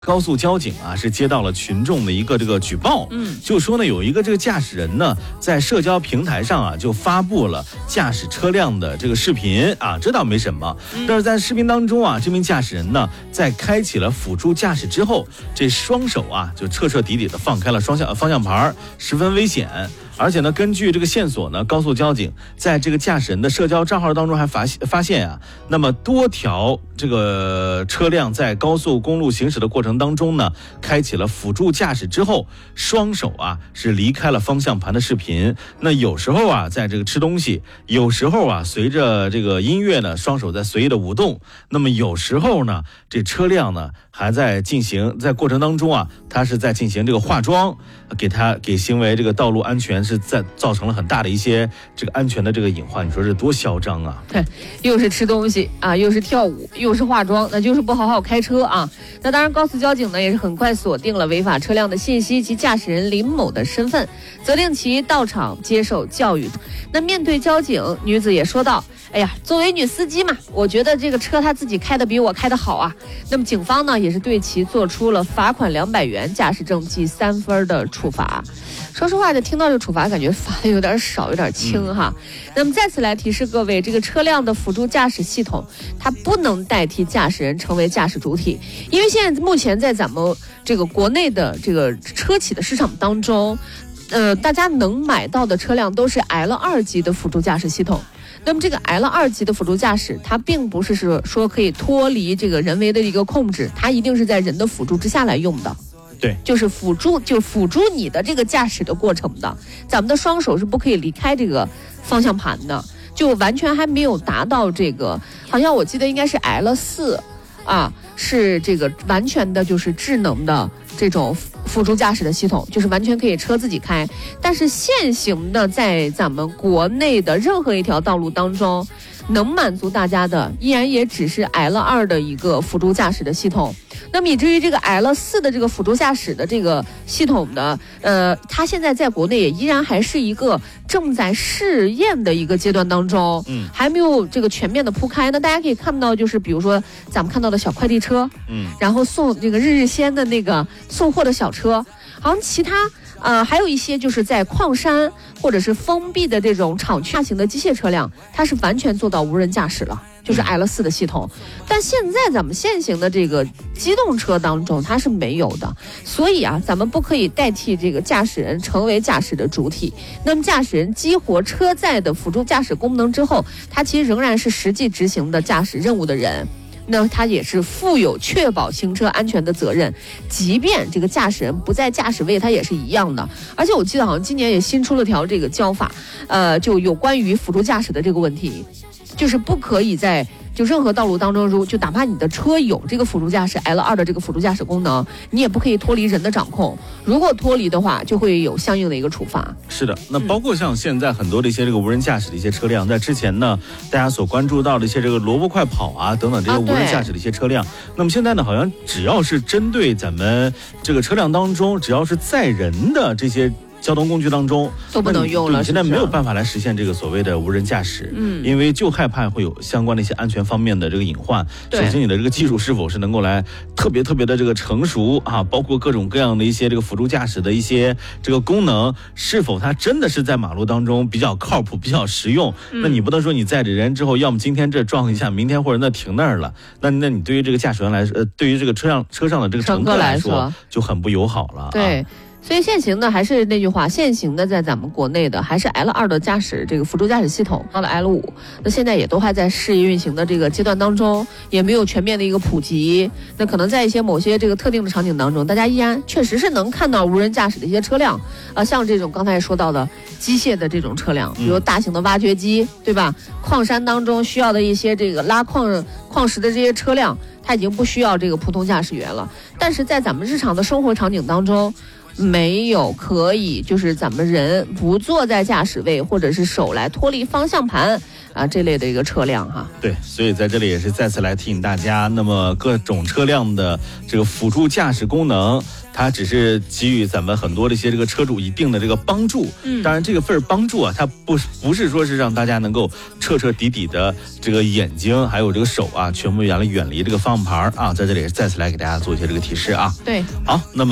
高速交警啊是接到了群众的一个这个举报，就说呢有一个这个驾驶人呢在社交平台上啊就发布了驾驶车辆的这个视频啊，这倒没什么，但是在视频当中啊，这名驾驶人呢在开启了辅助驾驶之后，这双手啊就彻彻底底的放开了方向盘，十分危险。而且呢，根据这个线索呢，高速交警在这个驾驶人的社交账号当中还发现啊，那么多条这个车辆在高速公路行驶的过程当中呢，开启了辅助驾驶之后，双手啊是离开了方向盘的视频。那有时候啊，在这个吃东西，有时候啊，随着这个音乐呢，双手在随意的舞动。那么有时候呢，这车辆呢还在在过程当中啊，它是在进行这个化妆，给行为这个道路安全是造成了很大的一些这个安全的这个隐患。你说这多嚣张啊！ 又是吃东西啊，又是跳舞，又是化妆，那就是不好好开车啊。那当然，高速交警呢也是很快锁定了违法车辆的信息及驾驶人林某的身份，责令其到场接受教育。那面对交警，女子也说道：“哎呀，作为女司机嘛，我觉得这个车她自己开的比我开的好啊。”那么警方呢也是对其做出了罚款200元、驾驶证记3分的处罚。说实话，听到这个处罚，感觉罚的有点少，有点轻哈。那么再次来提示各位，这个车辆的辅助驾驶系统，它不能代替驾驶人成为驾驶主体，因为现在目前在咱们这个国内的这个车企的市场当中，大家能买到的车辆都是 L2 级的辅助驾驶系统。那么这个 L2 级的辅助驾驶，它并不是说可以脱离这个人为的一个控制，它一定是在人的辅助之下来用的。 对， 就是辅助你的这个驾驶的过程的，咱们的双手是不可以离开这个方向盘的，就完全还没有达到这个，好像我记得应该是 L4 啊，是这个完全的就是智能的这种辅助驾驶的系统，就是完全可以车自己开。但是现行的在咱们国内的任何一条道路当中，能满足大家的依然也只是 L2 的一个辅助驾驶的系统。那么以至于这个 L4 的这个辅助驾驶的这个系统呢，它现在在国内也依然还是一个正在试验的一个阶段当中，还没有这个全面的铺开。那大家可以看到，就是比如说咱们看到的小快递车，然后送这个日鲜的那个送货的小车，好像其他还有一些就是在矿山或者是封闭的这种厂区大型的机械车辆，它是完全做到无人驾驶了。就是 L4 的系统，但现在咱们现行的这个机动车当中它是没有的，所以啊，咱们不可以代替这个驾驶人成为驾驶的主体。那么驾驶人激活车载的辅助驾驶功能之后，他其实仍然是实际执行的驾驶任务的人，那他也是负有确保行车安全的责任，即便这个驾驶人不在驾驶位，他也是一样的。而且我记得好像今年也新出了条这个教法，就有关于辅助驾驶的这个问题。就是不可以在就任何道路当中，就哪怕你的车有这个辅助驾驶 L2 的这个辅助驾驶功能，你也不可以脱离人的掌控。如果脱离的话，就会有相应的一个处罚。 是的，那包括像现在很多的一些这个无人驾驶的一些车辆，在之前呢，大家所关注到的一些这个萝卜快跑啊等等这个无人驾驶的一些车辆，那么现在呢，好像只要是针对咱们这个车辆当中，只要是载人的这些交通工具当中都不能用了， 你现在没有办法来实现这个所谓的无人驾驶，因为就害怕会有相关的一些安全方面的这个隐患。首先，你的这个技术是否是能够来特别的这个成熟啊，包括各种各样的一些这个辅助驾驶的一些这个功能，是否它真的是在马路当中比较靠谱、比较实用？那你不能说你载着人之后，要么今天这撞一下，明天或者那停那儿了，那你对于这个驾驶员来说，对于这个车上的这个乘客来说就很不友好了。 对。所以现行的还是那句话，现行的在咱们国内的还是 L2 的驾驶这个辅助驾驶系统，到了 L5，那现在也都还在试运行的这个阶段当中，也没有全面的一个普及。那可能在一些某些这个特定的场景当中，大家依然确实是能看到无人驾驶的一些车辆，像这种刚才说到的机械的这种车辆，比如大型的挖掘机，对吧？矿山当中需要的一些这个拉矿石的这些车辆，它已经不需要这个普通驾驶员了。但是在咱们日常的生活场景当中，没有可以就是咱们人不坐在驾驶位或者是手来脱离方向盘这类的一个车辆哈。 对，所以在这里也是再次来提醒大家，那么各种车辆的这个辅助驾驶功能，它它只是给予咱们很多的一些这个车主一定的这个帮助。当然这个份帮助啊，它不是说是让大家能够彻彻底底的这个眼睛还有这个手啊，全部远离这个方向盘啊。在这里再次来给大家做一些这个提示啊。 对， 好，那么。